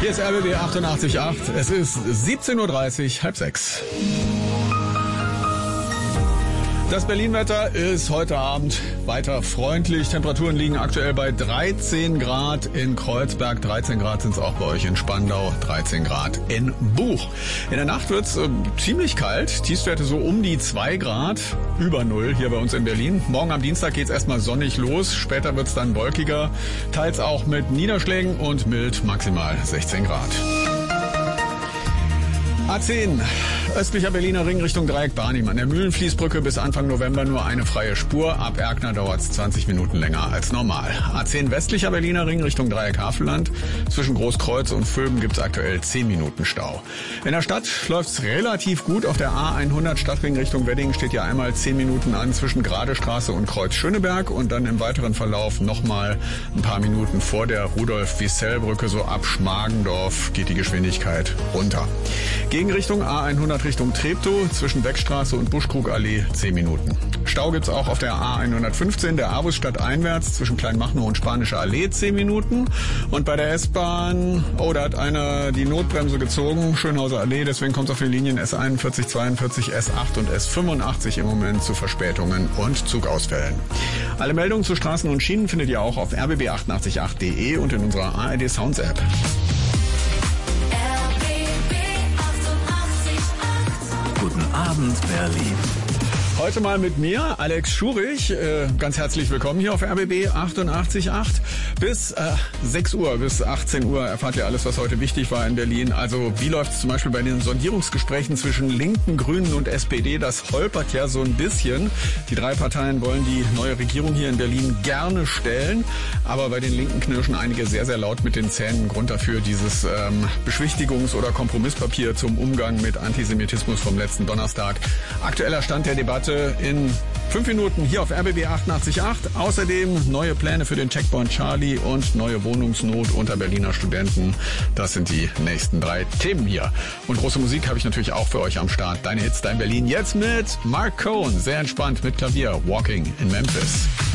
Hier ist RBB 88.8. Es ist 17.30 Uhr, halb sechs. Das Berlin-Wetter ist heute Abend weiter freundlich. Temperaturen liegen aktuell bei 13 Grad in Kreuzberg. 13 Grad sind es auch bei euch in Spandau. 13 Grad in Buch. In der Nacht wird's ziemlich kalt. Tiefstwerte so um die 2 Grad über Null hier bei uns in Berlin. Morgen am Dienstag geht's erstmal sonnig los. Später wird's dann wolkiger. Teils auch mit Niederschlägen und mild maximal 16 Grad. A10, östlicher Berliner Ring Richtung Dreieck-Barnim. An der Mühlenfließbrücke bis Anfang November nur eine freie Spur. Ab Erkner dauert's 20 Minuten länger als normal. A10, westlicher Berliner Ring Richtung Dreieck-Havelland. Zwischen Großkreuz und Vöben gibt's aktuell 10 Minuten Stau. In der Stadt läuft's relativ gut. Auf der A100 Stadtring Richtung Wedding steht ja einmal 10 Minuten an zwischen Gradestraße und Kreuz Schöneberg. Und dann im weiteren Verlauf nochmal ein paar Minuten vor der Rudolf-Wiesel-Brücke, so ab Schmargendorf, geht die Geschwindigkeit runter. Gegenrichtung A100 Richtung Treptow, zwischen Beckstraße und Buschkrugallee 10 Minuten. Stau gibt's auch auf der A115, der Avus stadteinwärts, zwischen Kleinmachnow und Spanische Allee 10 Minuten. Und bei der S-Bahn, da hat einer die Notbremse gezogen, Schönhauser Allee, deswegen kommt es auf den Linien S41, 42, S8 und S85 im Moment zu Verspätungen und Zugausfällen. Alle Meldungen zu Straßen und Schienen findet ihr auch auf rbb888.de und in unserer ARD Sounds App. Guten Abend, Berlin. Heute mal mit mir, Alex Schurich. Ganz herzlich willkommen hier auf RBB 88.8. Bis 6 Uhr, bis 18 Uhr erfahrt ihr alles, was heute wichtig war in Berlin. Also wie läuft es zum Beispiel bei den Sondierungsgesprächen zwischen Linken, Grünen und SPD? Das holpert ja so ein bisschen. Die drei Parteien wollen die neue Regierung hier in Berlin gerne stellen. Aber bei den Linken knirschen einige sehr, sehr laut mit den Zähnen. Grund dafür dieses Beschwichtigungs- oder Kompromisspapier zum Umgang mit Antisemitismus vom letzten Donnerstag. Aktueller Stand der Debatte in 5 Minuten hier auf RBB 88.8. Außerdem neue Pläne für den Checkpoint Charlie und neue Wohnungsnot unter Berliner Studenten. Das sind die nächsten 3 Themen hier. Und große Musik habe ich natürlich auch für euch am Start. Deine Hits, dein Berlin. Jetzt mit Mark Cohn. Sehr entspannt mit Klavier. Walking in Memphis.